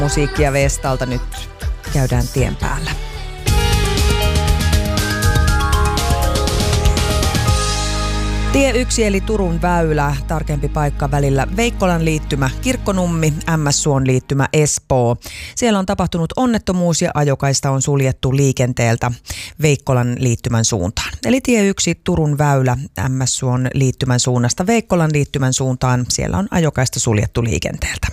Musiikkia Vestalta nyt käydään tien päällä. Tie 1 eli Turun väylä, tarkempi paikka välillä Veikkolan liittymä Kirkkonummi, MS-Suon liittymä Espoo. Siellä on tapahtunut onnettomuus ja ajokaista on suljettu liikenteeltä Veikkolan liittymän suuntaan. Eli tie 1 Turun väylä MS-Suon liittymän suunnasta Veikkolan liittymän suuntaan. Siellä on ajokaista suljettu liikenteeltä.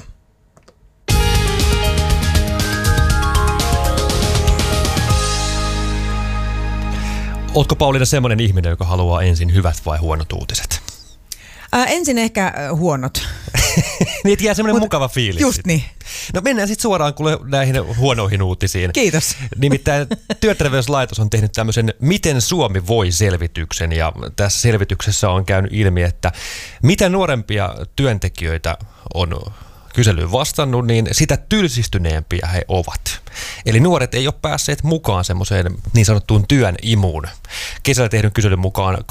Ootko Pauliina semmoinen ihminen, joka haluaa ensin hyvät vai huonot uutiset? Ensin ehkä huonot. Niin, jää semmoinen mukava fiilis. Just niin. No mennään sitten suoraan kuule näihin huonoihin uutisiin. Kiitos. Nimittäin Työterveyslaitos on tehnyt tämmöisen Miten Suomi voi -selvityksen ja tässä selvityksessä on käynyt ilmi, että mitä nuorempia työntekijöitä on kyselyyn vastannut, niin sitä tylsistyneempiä he ovat. Eli nuoret ei ole päässeet mukaan semmoiseen niin sanottuun työn imuun. Kesällä tehdyn kyselyn mukaan 28%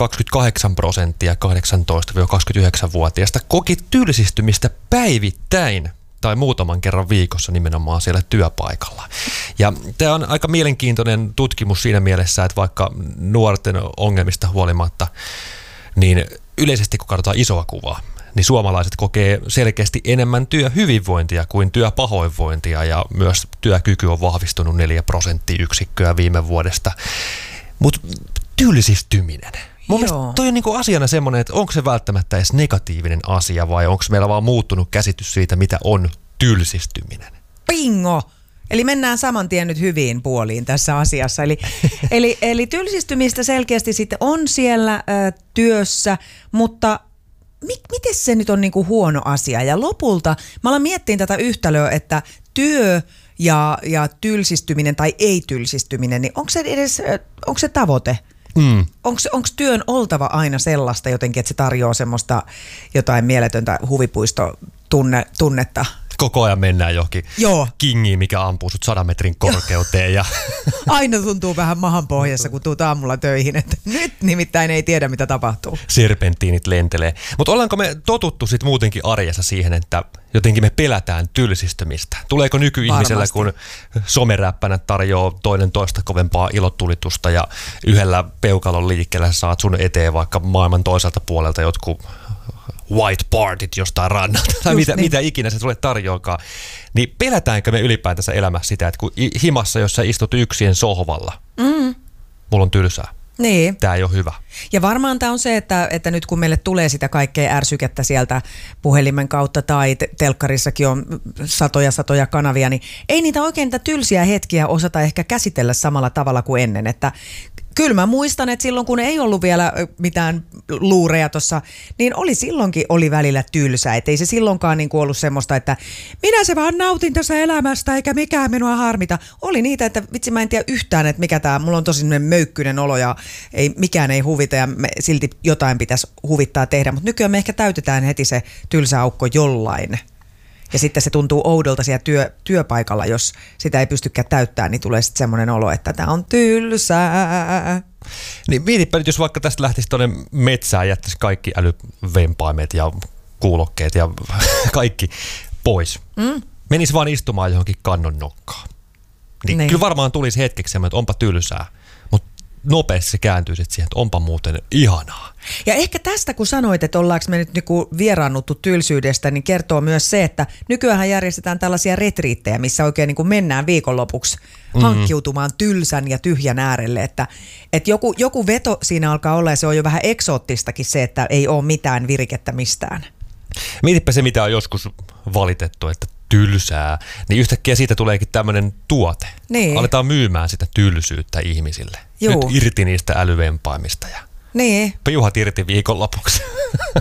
18-29-vuotiaista koki tylsistymistä päivittäin tai muutaman kerran viikossa nimenomaan siellä työpaikalla. Ja tämä on aika mielenkiintoinen tutkimus siinä mielessä, että vaikka nuorten ongelmista huolimatta, niin yleisesti kun katsotaan isoa kuvaa, niin suomalaiset kokee selkeästi enemmän työhyvinvointia kuin työpahoinvointia ja myös työkyky on vahvistunut 4 prosenttiyksikköä viime vuodesta. Mutta tylsistyminen. Mun mielestä toi on niinku asiana semmoinen, että onko se välttämättä edes negatiivinen asia vai onko meillä vaan muuttunut käsitys siitä, mitä on tylsistyminen? Bingo! Eli mennään saman tien nyt hyviin puoliin tässä asiassa. Eli tylsistymistä selkeästi sitten on siellä työssä, mutta miten se nyt on niinku huono asia? Ja lopulta mä alan miettiä tätä yhtälöä, että työ ja tylsistyminen tai ei-tylsistyminen, niin onko se tavoite? Onko työn oltava aina sellaista jotenkin, että se tarjoaa semmoista jotain mieletöntä huvipuistotunnetta? Koko ajan mennään johonkin kingiin, mikä ampuu sut 100 metrin korkeuteen. Ja aina tuntuu vähän mahan pohjassa, kun tuut aamulla töihin, että nyt nimittäin ei tiedä, mitä tapahtuu. Serpentiinit lentelee. Mutta ollaanko me totuttu sit muutenkin arjessa siihen, että jotenkin me pelätään tylsistymistä? Tuleeko nykyihmisellä, kun someräppänä tarjoaa toinen toista kovempaa ilotulitusta ja yhdellä peukalon liikkeellä saat sun eteen vaikka maailman toiselta puolelta jotkut white partit jostain rannalta tai mitä ikinä se sulle tarjoakaan, niin pelätäänkö me ylipäätänsä elämässä sitä, että kun himassa, jos sä istut yksin sohvalla, mulla on tylsää. Niin. Tää ei ole hyvä. Ja varmaan tämä on se, että nyt kun meille tulee sitä kaikkea ärsykettä sieltä puhelimen kautta tai telkkarissakin on satoja kanavia, niin ei niitä oikein niitä tylsiä hetkiä osata ehkä käsitellä samalla tavalla kuin ennen, että kyllä mä muistan, että silloin kun ei ollut vielä mitään luureja tuossa, niin silloinkin oli välillä tylsää. Että ei se silloinkaan niin kuin ollut semmoista, että minä se vaan nautin tässä elämästä eikä mikään minua harmita. Oli niitä, että vitsi mä en tiedä yhtään, että mikä tämä, mulla on tosi möykkyinen olo ja mikään ei huvita ja silti jotain pitäisi huvittaa tehdä. Mutta nykyään me ehkä täytetään heti se tylsä aukko jollain. Ja sitten se tuntuu oudolta siellä työpaikalla, jos sitä ei pystykään täyttämään, niin tulee sitten semmoinen olo, että tämä on tylsää. Niin mietipä nyt, jos vaikka tästä lähtisi tuonne metsään ja jättäisi kaikki älyvempaimet ja kuulokkeet ja kaikki pois. Menisi vaan istumaan johonkin kannon nokkaan. Niin. Kyllä varmaan tulisi hetkeksi semmoinen, että onpa tylsää. Mutta nopeasti se kääntyy sitten siihen, että onpa muuten ihanaa. Ja ehkä tästä, kun sanoit, että ollaanko me nyt niinku vieraannuttu tylsyydestä, niin kertoo myös se, että nykyään järjestetään tällaisia retriittejä, missä oikein niinku mennään viikonlopuksi hankkiutumaan tylsän ja tyhjän äärelle. Että joku veto siinä alkaa olla ja se on jo vähän eksoottistakin se, että ei ole mitään virikettä mistään. Mietipä se, mitä on joskus valitettu, että tylsää, niin yhtäkkiä siitä tuleekin tämmöinen tuote. Niin. Aletaan myymään sitä tylsyyttä ihmisille. Nyt irti niistä älyvempaimista ja niin. piuhat irti viikonlopuksi.